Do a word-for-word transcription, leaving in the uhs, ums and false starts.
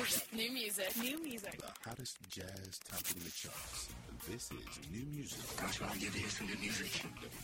music. New music. New music. The hottest jazz topping the charts. This is New Music. That's why I give you some new music.